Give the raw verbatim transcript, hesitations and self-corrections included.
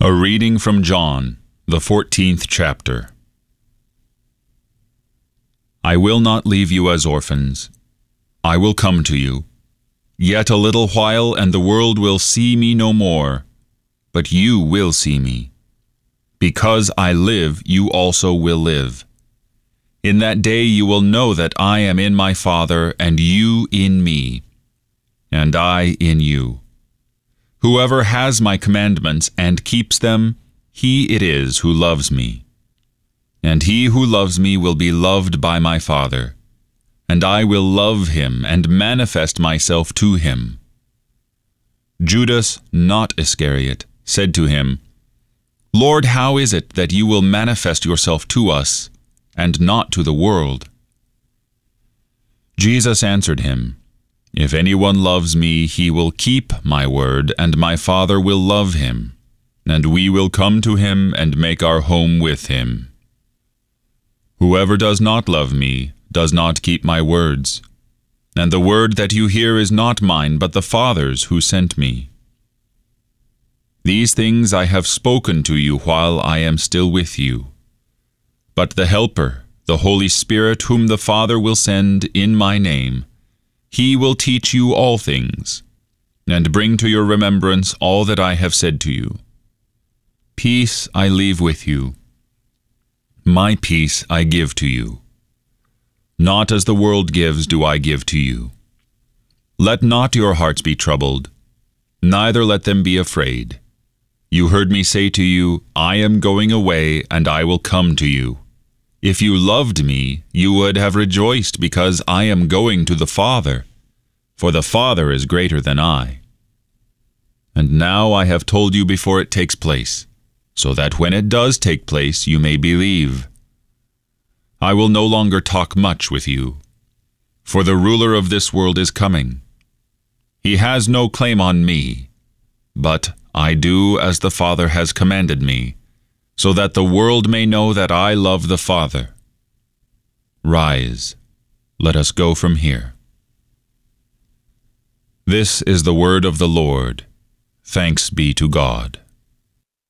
A reading from John, the fourteenth chapter. I will not leave you as orphans. I will come to you. Yet a little while, and the world will see me no more, but you will see me. Because I live, you also will live. In that day you will know that I am in my Father, and you in me, and I in you. Whoever has my commandments and keeps them, he it is who loves me. And he who loves me will be loved by my Father, and I will love him and manifest myself to him. Judas, not Iscariot, said to him, Lord, how is it that you will manifest yourself to us, and not to the world? Jesus answered him, If anyone loves me, he will keep my word, and my Father will love him, and we will come to him and make our home with him. Whoever does not love me does not keep my words, and the word that you hear is not mine, but the Father's who sent me. These things I have spoken to you while I am still with you. But the Helper, the Holy Spirit, whom the Father will send in my name, He will teach you all things, and bring to your remembrance all that I have said to you. Peace I leave with you. My peace I give to you. Not as the world gives do I give to you. Let not your hearts be troubled, neither let them be afraid. You heard me say to you, I am going away, and I will come to you. If you loved me, you would have rejoiced, because I am going to the Father, for the Father is greater than I. And now I have told you before it takes place, so that when it does take place you may believe. I will no longer talk much with you, for the ruler of this world is coming. He has no claim on me, but I do as the Father has commanded me, so that the world may know that I love the Father. Rise, let us go from here. This is the word of the Lord. Thanks be to God.